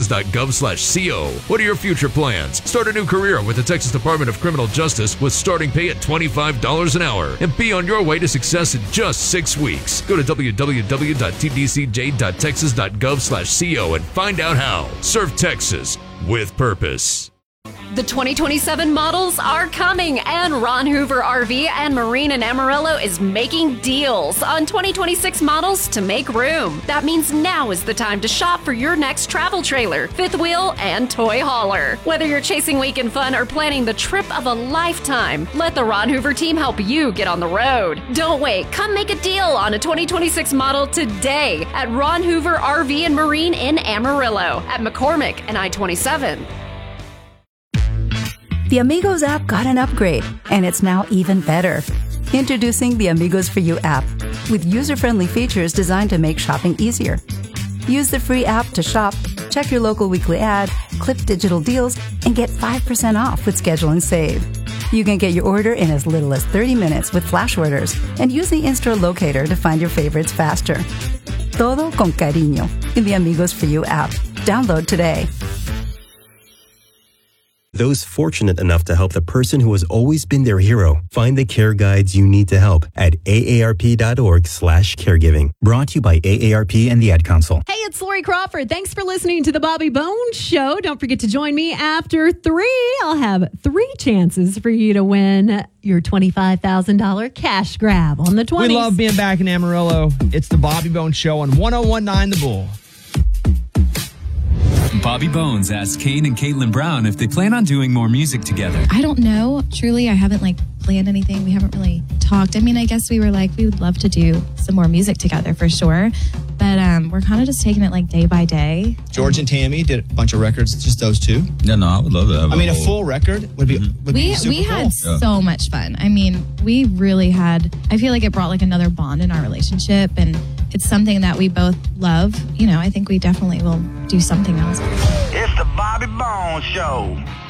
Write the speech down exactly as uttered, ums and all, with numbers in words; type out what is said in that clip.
dot gov slash co. What are your future plans? Start a new career with the Texas Department of Criminal Justice with starting pay at twenty-five dollars an hour and be on your way to success in just six weeks. Go to w w w dot t d c j dot texas dot gov slash co and find out how. Serve Texas with purpose. The twenty twenty-seven models are coming, and Ron Hoover R V and Marine in Amarillo is making deals on twenty twenty-six models to make room. That means now is the time to shop for your next travel trailer, fifth wheel, and toy hauler. Whether you're chasing weekend fun or planning the trip of a lifetime, let the Ron Hoover team help you get on the road. Don't wait. Come make a deal on a twenty twenty-six model today at Ron Hoover R V and Marine in Amarillo, at McCormick and I twenty-seven. The Amigos app got an upgrade, and it's now even better. Introducing the Amigos For You app, with user-friendly features designed to make shopping easier. Use the free app to shop, check your local weekly ad, clip digital deals, and get five percent off with Schedule and Save. You can get your order in as little as thirty minutes with flash orders, and use the in-store locator to find your favorites faster. Todo con cariño in the Amigos For You app. Download today. Those fortunate enough to help the person who has always been their hero find the care guides you need to help at A A R P dot org slash caregiving. Brought to you by A A R P and the Ad Council. Hey, it's Lori Crawford. Thanks for listening to the Bobby Bones Show. Don't forget to join me after three. I'll have three chances for you to win your twenty-five thousand dollars cash grab on the twenties. We love being back in Amarillo. It's the Bobby Bones Show on one oh one point nine The Bull. Bobby Bones asked Kane and Caitlin Brown if they plan on doing more music together. I don't know. Truly, I haven't like planned anything. We haven't really talked. I mean, I guess we were like, we would love to do some more music together for sure. But um, we're kind of just taking it like day by day. George and Tammy did a bunch of records, just those two. Yeah, no, I would love that. I mean, a full record would be, would we be super we had cool. so much fun. I mean, we really had, I feel like it brought like another bond in our relationship, and it's something that we both love. You know, I think we definitely will do something else. It's the Bobby Bones Show.